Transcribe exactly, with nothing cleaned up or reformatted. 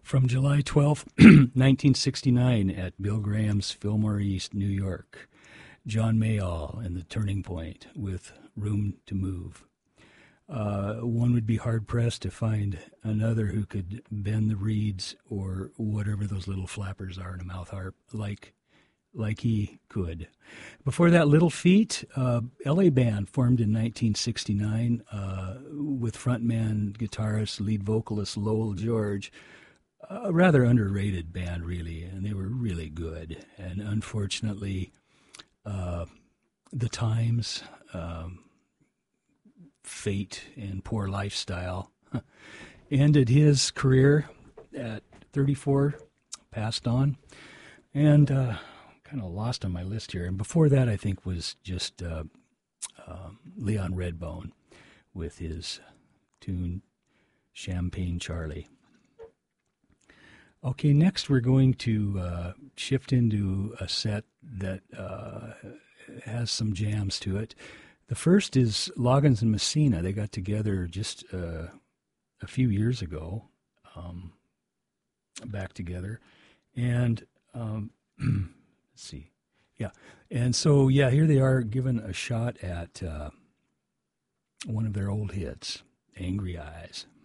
From July twelfth, nineteen sixty-nine, at Bill Graham's Fillmore East, New York, John Mayall and the Turning Point with Room to Move. Uh, one would be hard-pressed to find another who could bend the reeds or whatever those little flappers are in a mouth harp like like he could. Before that, Little Feat, uh, L A band formed in nineteen sixty-nine uh, with frontman, guitarist, lead vocalist Lowell George. A rather underrated band, really, and they were really good. And unfortunately, uh, the times, um, fate, and poor lifestyle ended his career at thirty-four, passed on, and uh, kind of lost on my list here. And before that, I think, was just uh, uh, Leon Redbone with his tune Champagne Charlie. Okay, next we're going to uh, shift into a set that uh, has some jams to it. The first is Loggins and Messina. They got together just uh, a few years ago, um, back together. And um, let's see. Yeah. And so, yeah, here they are given a shot at uh, one of their old hits, Angry Eyes.